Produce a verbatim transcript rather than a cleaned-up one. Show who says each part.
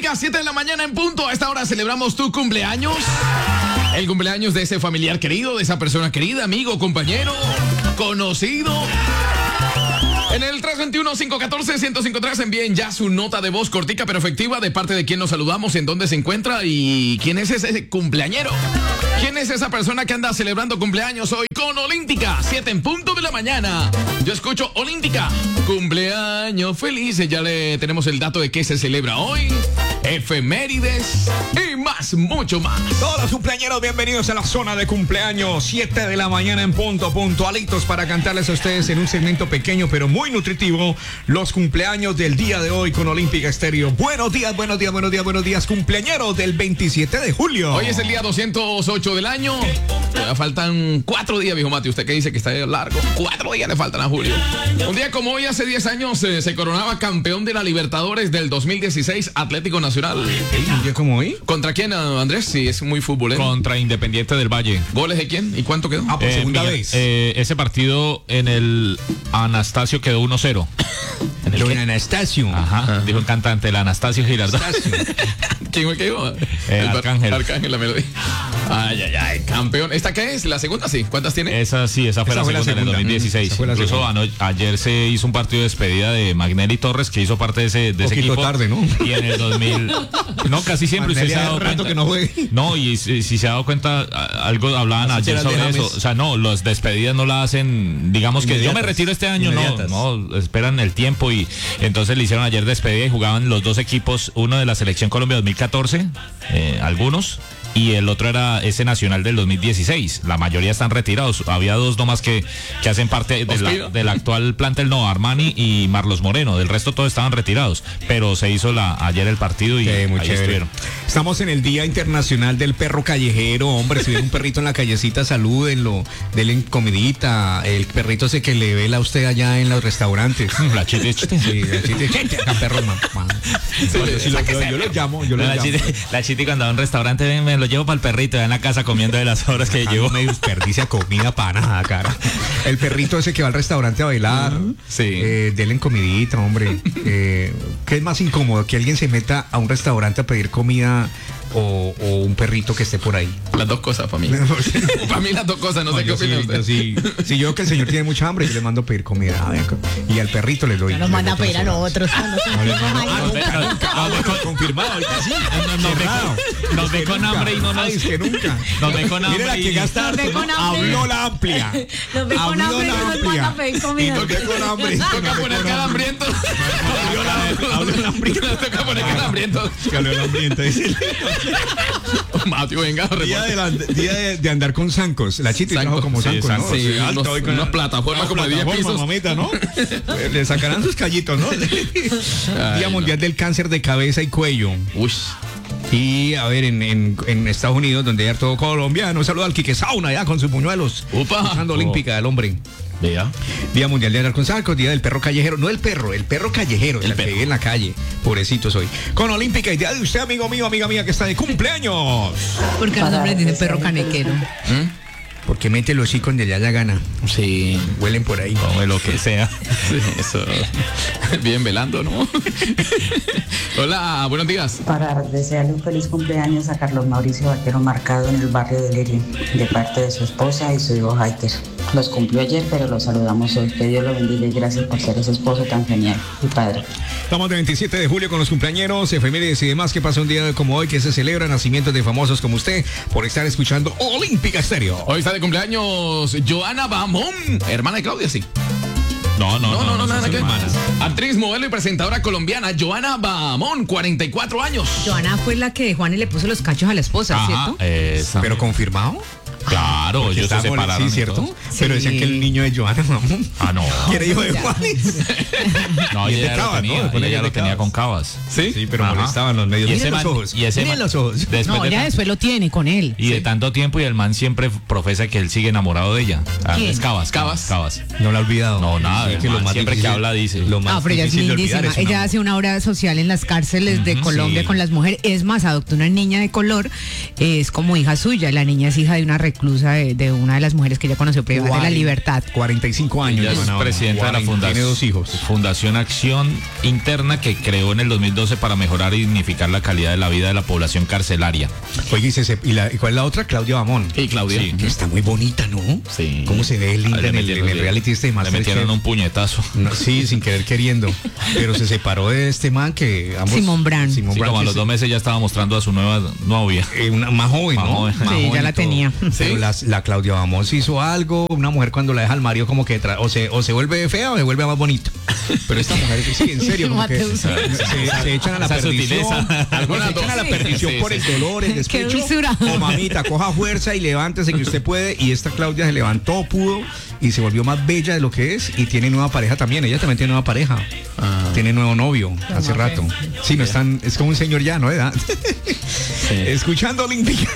Speaker 1: Olímpica, siete de la mañana en punto. A esta hora celebramos tu cumpleaños. El cumpleaños de ese familiar querido, de esa persona querida, amigo, compañero, conocido. En el tres dos uno, cinco uno cuatro, uno cero cinco tres envíen ya su nota de voz cortica pero efectiva de parte de quien nos saludamos, en dónde se encuentra y quién es ese cumpleañero. ¿Quién es esa persona que anda celebrando cumpleaños hoy con Olímpica? siete en punto de la mañana. Yo escucho Olímpica. Cumpleaños felices. Ya le tenemos el dato de qué se celebra hoy. Efemérides y más, mucho más.
Speaker 2: Todos los cumpleañeros, bienvenidos a la zona de cumpleaños. siete de la mañana en punto, puntualitos para cantarles a ustedes en un segmento pequeño pero muy nutritivo los cumpleaños del día de hoy con Olímpica Estéreo. Buenos días, buenos días, buenos días, buenos días, cumpleañeros del veintisiete de julio.
Speaker 1: Hoy es el día doscientos ocho del año. Ya faltan cuatro días, viejo Mati. Usted que dice que está largo. Cuatro días le faltan a Julio. Un día como hoy, hace diez años, eh, se coronaba campeón de la Libertadores del dos mil dieciséis Atlético Nacional.
Speaker 2: ¿Un día como hoy?
Speaker 1: ¿Contra quién, Andrés? Sí, es muy futbolero.
Speaker 3: Contra Independiente del Valle.
Speaker 1: ¿Goles de quién? ¿Y cuánto quedó?
Speaker 2: Ah, por
Speaker 3: Eh,
Speaker 2: segunda
Speaker 3: Miguel,
Speaker 2: vez.
Speaker 3: eh, ese partido en el Anastasio quedó uno cero. ¿En el
Speaker 2: Don
Speaker 3: qué?
Speaker 2: Anastasio.
Speaker 3: Ajá, dijo un cantante, el Anastasio Girardot.
Speaker 1: ¿Quién fue que iba?
Speaker 3: Eh,
Speaker 1: El bar-
Speaker 3: Arcángel.
Speaker 1: Arcángel, la melodía. Ay, ay, ay, campeón. ¿Esta qué es? ¿La segunda? Sí. ¿Cuántas tiene?
Speaker 3: Esa sí, esa fue,
Speaker 2: Esa
Speaker 3: la,
Speaker 2: fue la
Speaker 3: segunda en el
Speaker 2: segunda.
Speaker 3: dos mil dieciséis.
Speaker 2: Esa fue la
Speaker 3: Incluso
Speaker 2: segunda.
Speaker 3: ano- ayer se hizo un partido de despedida de Magnelli Torres, que hizo parte de ese, de ese
Speaker 2: Poquito
Speaker 3: equipo.
Speaker 2: tarde, ¿no?
Speaker 3: Y en el dos mil... No, casi siempre usted
Speaker 2: Magnelli
Speaker 3: se ha
Speaker 2: hace
Speaker 3: dado
Speaker 2: rato
Speaker 3: cuenta.
Speaker 2: que no juegue.
Speaker 3: No, y si, si se ha dado cuenta, a- algo hablaban
Speaker 2: Así
Speaker 3: ayer
Speaker 2: será el de
Speaker 3: sobre eso.
Speaker 2: James.
Speaker 3: O sea, no, las despedidas no la hacen, digamos que yo me
Speaker 2: Inmediatas.
Speaker 3: retiro este año, no,
Speaker 2: Inmediatas.
Speaker 3: no, esperan el tiempo y entonces le hicieron ayer despedida y jugaban los dos equipos, uno de la Selección Colombia dos mil catorce, eh, algunos, y el otro era ese Nacional del dos mil dieciséis. La mayoría están retirados. Había dos nomás que, que hacen parte de la,
Speaker 1: Ospina.
Speaker 3: del actual plantel, no, Armani y Marlos Moreno. Del resto todos estaban retirados. Pero se hizo la ayer el partido y
Speaker 2: Sí, muy
Speaker 3: ahí
Speaker 2: chévere.
Speaker 3: estuvieron.
Speaker 2: Estamos en el Día Internacional del Perro Callejero. Hombre, si ven un perrito en la callecita, salúdenlo, denle comidita. El perrito ese que le vela a usted allá en los restaurantes.
Speaker 3: La chite, chite.
Speaker 2: Sí, la chite, chite, acá perro, man, man. Cuando- si lo- yo, yo lo llamo, yo lo
Speaker 3: la,
Speaker 2: llamo.
Speaker 3: chiti, la chiti cuando va a un restaurante, ven, me lo llevo para el perrito, ya en la casa comiendo de las horas que
Speaker 2: Ah,
Speaker 3: llevo.
Speaker 2: no me desperdicia comida para nada, cara. El perrito ese que va al restaurante a bailar.
Speaker 1: Sí.
Speaker 2: Eh, denle comidita, hombre. Eh, ¿Qué es más incómodo? Que alguien se meta a un restaurante a pedir comida o, o un perrito que esté por ahí.
Speaker 1: Las dos cosas para mí. Para mí las dos cosas. No,
Speaker 2: No,
Speaker 1: sé qué
Speaker 2: yo sí,
Speaker 1: opina
Speaker 2: yo
Speaker 1: usted.
Speaker 2: sí. Si yo veo que el señor tiene mucha hambre, yo le mando a pedir comida. A ver, y al perrito le doy.
Speaker 4: Nos
Speaker 2: le
Speaker 4: manda a
Speaker 2: doy
Speaker 4: pedir a
Speaker 2: otras
Speaker 4: nosotros. cuando cumplimos ahí.
Speaker 3: Nos ve- nos- nos ve con-
Speaker 2: confirmado, ahorita sí.
Speaker 3: nos ve- nos ve con hambre y no nos...
Speaker 2: Ay, es que nunca.
Speaker 3: Nos ve con
Speaker 2: Mire la
Speaker 3: hambre
Speaker 2: que
Speaker 3: y...
Speaker 2: gasta
Speaker 4: Nos ve
Speaker 2: harto,
Speaker 4: con
Speaker 2: ¿no?
Speaker 4: hambre.
Speaker 2: Habló la amplia.
Speaker 4: Nos ve con
Speaker 2: Habló
Speaker 4: hambre y
Speaker 2: la
Speaker 4: no nos
Speaker 2: amplia.
Speaker 4: manda a pedir comida.
Speaker 2: Nos ve con hambre.
Speaker 1: Toca poner cara hambriento.
Speaker 2: Habló la hambriento.
Speaker 1: Toca poner cara hambriento.
Speaker 2: Habló la hambriento, dice el
Speaker 1: Mateo, venga,
Speaker 2: Día,
Speaker 1: reporte.
Speaker 2: de, la- día de, de andar con zancos. La chita
Speaker 1: Zancos,
Speaker 2: trabaja como
Speaker 3: sí,
Speaker 2: zancos, ¿no?
Speaker 3: zancos,
Speaker 1: sí,
Speaker 2: alto,
Speaker 1: unos-
Speaker 2: hoy con-
Speaker 1: unas plataformas como de diez
Speaker 2: plataforma,
Speaker 1: pisos.
Speaker 2: mamita, ¿no? Le sacarán sus callitos, ¿no? Día Mundial del Cáncer de Cabeza y Cuello.
Speaker 1: Uy.
Speaker 2: Y a ver, en, en, en Estados Unidos, donde hay todo colombiano, saluda al Quique Sauna allá con sus puñuelos.
Speaker 1: Upa.
Speaker 2: Usando olímpica, el hombre.
Speaker 1: Vea.
Speaker 2: Día Mundial de andar con zancos, Día del Perro Callejero. No el perro, el perro callejero, el,
Speaker 1: El
Speaker 2: que
Speaker 1: perro.
Speaker 2: vive en la calle. Pobrecito soy. Con olímpica y día de usted, amigo mío, amiga mía, que está de cumpleaños.
Speaker 4: Porque los hombres dicen perro canequero.
Speaker 2: Porque mete el hocico donde ya la gana.
Speaker 1: Sí.
Speaker 2: Huelen por ahí.
Speaker 3: Come lo que sea.
Speaker 1: Sí, eso. Bien velando, ¿no? Hola, buenos días.
Speaker 5: Para desearle un feliz cumpleaños a Carlos Mauricio Vaquero Marcado en el barrio de Lirio, de parte de su esposa y su hijo Jaiter. Los cumplió ayer, pero los saludamos hoy. Que Dios lo bendiga y gracias por ser ese esposo tan genial y padre.
Speaker 2: Estamos de veintisiete de julio con los cumpleañeros, efemérides y demás que pasa un día como hoy que se celebra nacimientos de famosos como usted por estar escuchando Olímpica Estéreo.
Speaker 1: Hoy está de cumpleaños Joana Bamón, hermana de Claudia, sí.
Speaker 3: No, no,
Speaker 1: No, no, no, nada
Speaker 3: son
Speaker 1: que
Speaker 3: hermanas.
Speaker 1: Actriz, modelo y presentadora colombiana Joana Bamón, cuarenta y cuatro años.
Speaker 4: Joana fue la que Juan le puso los cachos a la esposa,
Speaker 3: Ajá,
Speaker 4: ¿cierto?
Speaker 3: esa.
Speaker 2: ¿Pero confirmado?
Speaker 3: Claro,
Speaker 2: Porque
Speaker 3: ellos se
Speaker 2: está mole-
Speaker 3: separaron.
Speaker 2: Sí,
Speaker 3: y
Speaker 2: ¿cierto?
Speaker 3: todo.
Speaker 2: Pero
Speaker 4: Sí.
Speaker 2: decían que el niño de Joana, mamón.
Speaker 3: Ah, no.
Speaker 2: Y era hijo de
Speaker 4: Ya.
Speaker 2: Juanes.
Speaker 3: No,
Speaker 2: Y es
Speaker 3: ella
Speaker 2: de
Speaker 3: ya lo
Speaker 2: Cabas, ¿no?
Speaker 3: tenía,
Speaker 2: Después
Speaker 3: ella
Speaker 2: de
Speaker 3: ya
Speaker 2: que
Speaker 3: lo
Speaker 2: de
Speaker 3: tenía
Speaker 2: Cabas.
Speaker 3: con Cabas.
Speaker 1: ¿Sí?
Speaker 2: Sí, pero
Speaker 3: Ajá.
Speaker 2: molestaban los medios.
Speaker 3: Y
Speaker 2: Miren
Speaker 3: ese
Speaker 2: los
Speaker 3: man-
Speaker 2: ojos.
Speaker 3: y ese
Speaker 2: Miren
Speaker 3: man-
Speaker 2: los ojos.
Speaker 3: Después
Speaker 4: No,
Speaker 3: de
Speaker 4: ya
Speaker 3: tan-
Speaker 4: después lo tiene con él.
Speaker 3: Y de tanto tiempo y el man siempre profesa que él sigue enamorado de ella. Ah,
Speaker 4: ¿Quién?
Speaker 3: es Cabas,
Speaker 1: Cabas.
Speaker 3: Cabas.
Speaker 2: No lo ha olvidado.
Speaker 3: No, nada,
Speaker 2: Es
Speaker 3: el
Speaker 2: que lo
Speaker 3: man
Speaker 2: más
Speaker 3: siempre que
Speaker 2: difícil-
Speaker 3: habla dice.
Speaker 2: Lo más
Speaker 4: Ah, pero ella es
Speaker 2: difícil de olvidar
Speaker 4: lindísima.
Speaker 2: es un
Speaker 4: Ella
Speaker 2: amor.
Speaker 4: hace una obra social en las cárceles de Colombia
Speaker 2: sí.
Speaker 4: con las mujeres. Es más, adoptó una niña de color. Es como hija suya. La niña es hija de una rectora reclusa de, de una de las mujeres que ella conoció privada de la libertad.
Speaker 2: cuarenta y cinco años.
Speaker 3: Ella es
Speaker 2: hermana,
Speaker 3: presidenta de la
Speaker 2: cuarenta,
Speaker 3: fundación,
Speaker 2: tiene dos hijos.
Speaker 3: Fundación Acción Interna, que creó en el dos mil doce para mejorar y dignificar la calidad de la vida de la población carcelaria.
Speaker 2: Oye, ¿y, se, y, la, ¿y cuál es la otra? Claudia Bamón.
Speaker 1: Y Claudia.
Speaker 3: Sí.
Speaker 2: Que está muy bonita, ¿no?
Speaker 3: Sí.
Speaker 2: ¿Cómo se ve linda
Speaker 3: Le
Speaker 2: en el,
Speaker 3: metieron-
Speaker 2: en el reality este de
Speaker 3: Le
Speaker 2: Masterchef?
Speaker 3: metieron un puñetazo.
Speaker 2: No, sí, sin querer queriendo. Pero se separó de este man que ambos...
Speaker 4: Simón Brand.
Speaker 2: Simón
Speaker 3: Sí,
Speaker 2: Brand,
Speaker 3: como a
Speaker 2: que
Speaker 3: los
Speaker 2: se-
Speaker 3: dos meses ya estaba mostrando a su nueva novia.
Speaker 2: eh, una, más joven,
Speaker 3: Más
Speaker 2: ¿no?
Speaker 3: joven.
Speaker 2: Más
Speaker 4: Sí,
Speaker 2: joven
Speaker 4: ya
Speaker 2: y
Speaker 4: la
Speaker 2: todo.
Speaker 4: tenía.
Speaker 2: Pero las- la Claudia Bamón se hizo algo. Una mujer cuando la deja al marido como que tra- o se, o se vuelve fea o se vuelve más bonita. Pero esta mujer, sí, en serio, como que
Speaker 4: Mateus.
Speaker 2: se, se echan a la
Speaker 3: Esa
Speaker 2: perdición.
Speaker 3: sutileza.
Speaker 2: Algunas se echan a la
Speaker 4: Sí.
Speaker 2: perdición
Speaker 3: Sí,
Speaker 2: por
Speaker 3: sí.
Speaker 2: el dolor, el despecho.
Speaker 4: dulzura.
Speaker 2: O mamita, coja fuerza y levántese que usted puede. Y esta Claudia se levantó, pudo y se volvió más bella de lo que es. Y tiene nueva pareja también. Ella también tiene nueva pareja. Tiene nuevo novio hace rato. Sí, no están, es como un señor ya, ¿no? ¿Edad? Escuchando Olímpica.